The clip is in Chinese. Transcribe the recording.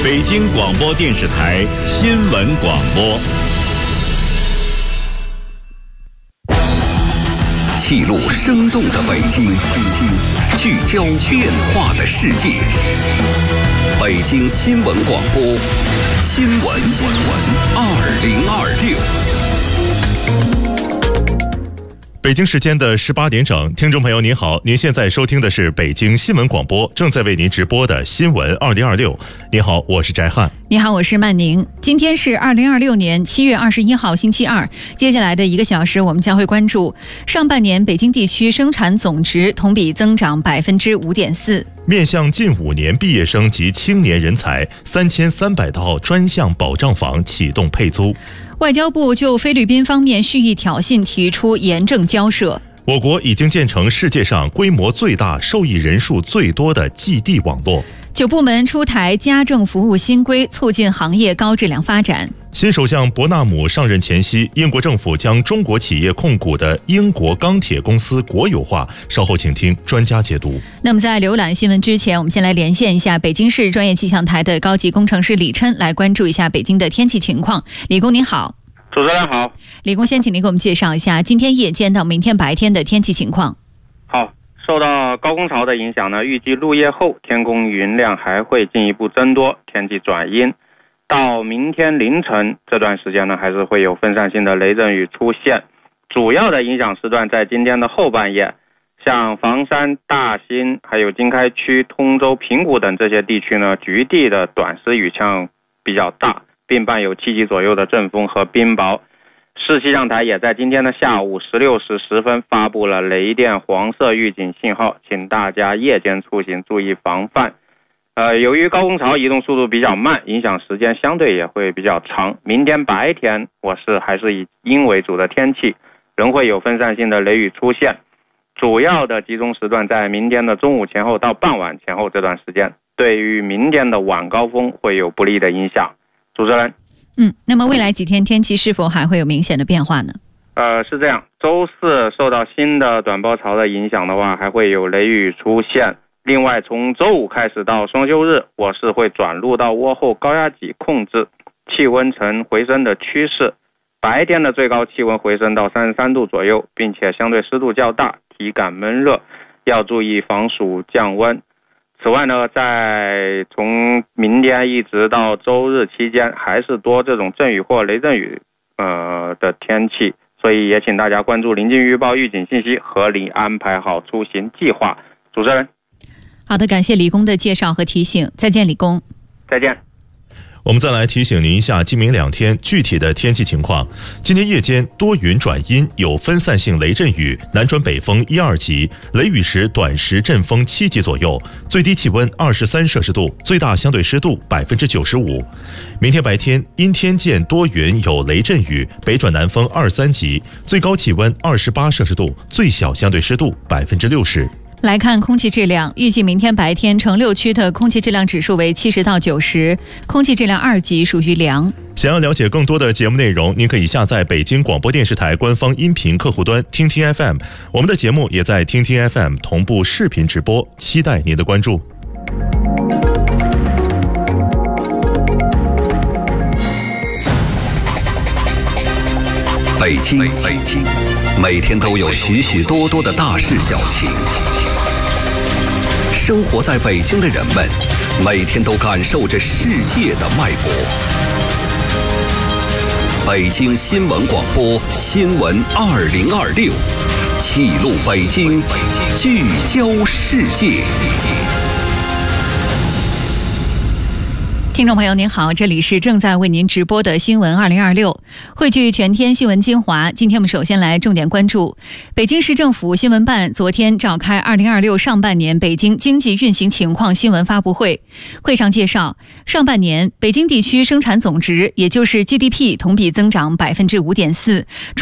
北京广播电视台新闻广播。 记录生动的北京，聚焦变化的世界。北京新闻广播，新闻2026。 北京时间的18点整，听众朋友您好，您现在收听的是北京新闻广播，正在为您直播的新闻2026。您好，我是翟汉。 你好，我是曼宁。今天是2026年7月21号星期二，接下来的1个小时，我们将会关注上半年北京地区生产总值同比增长5.4%。 面向近5年毕业生及青年人才，3300套专项保障房启动配租。 外交部就菲律宾方面蓄意挑衅提出严正交涉。 我国已经建成世界上规模最大、受益人数最多的基地网络。 9部门出台家政服务新规，促进行业高质量发展。 新首相伯纳姆上任前夕，英国政府将中国企业控股的英国钢铁公司国有化。稍后请听专家解读。 那么在浏览新闻之前，我们先来连线一下北京市专业气象台的高级工程师李琛，来关注一下北京的天气情况。李工您好。 主持人好。 李工，先请您给我们介绍一下今天夜间到明天白天的天气情况。 好，受到高空槽的影响呢，预计入夜后天空云量还会进一步增多，天气转阴。到明天凌晨这段时间呢，还是会有分散性的雷阵雨出现。主要的影响时段在今天的后半夜，像房山、大兴、还有经开区、通州、平谷等这些地区呢，局地的短时雨量比较大，并伴有7级左右的阵风和冰雹。市气象台也在今天的下午16时10分发布了雷电黄色预警信号，请大家夜间出行注意防范。由于高空槽移动速度比较慢，影响时间相对也会比较长。明天白天还是以阴为主的天气，仍会有分散性的雷雨出现。主要的集中时段在明天的中午前后到傍晚前后这段时间，对于明天的晚高峰会有不利的影响。主持人。 那么未来几天天气是否还会有明显的变化呢？ 是这样，周四受到新的短波槽的影响的话，还会有雷雨出现。另外，从周五开始到双休日，我市会转入到涡后高压脊控制，气温呈回升的趋势。白天的最高气温回升到33度左右，并且相对湿度较大，体感闷热，要注意防暑降温。此外呢，在从明天一直到周日期间，还是多这种阵雨或雷阵雨的天气，所以也请大家关注临近预报预警信息，合理安排好出行计划。主持人。 好的，感谢李工的介绍和提醒。再见，李工。 再见。 我们再来提醒您一下今明2天具体的天气情况。今天夜间多云转阴，有分散性雷阵雨，南转北风1、2级，雷雨时短时阵风7级左右，最低气温23摄氏度，最大相对湿度95%。明天白天阴天见多云，有雷阵雨，北转南风2、3级，最高气温28摄氏度，最小相对湿度60%。 来看空气质量，预计明天白天城6区的空气质量指数为70到90，空气质量2级，属于良。 想要了解更多的节目内容，您可以下载北京广播电视台官方音频客户端听听 FM， 我们的节目也在听听 FM 同步视频直播，期待您的关注。 北京，每天都有许许多多的大事小情。生活在北京的人们，每天都感受着世界的脉搏。北京新闻广播，新闻2026，记录北京，聚焦世界。 听众朋友您好，这里是正在为您直播的新闻2026，汇聚全天新闻精华。今天我们首先来重点关注北京市政府新闻办昨天召开2026上半年北京经济运行情况新闻发布会。会上介绍，上半年北京地区生产总值，也就是 GDP 同比增长5.4%，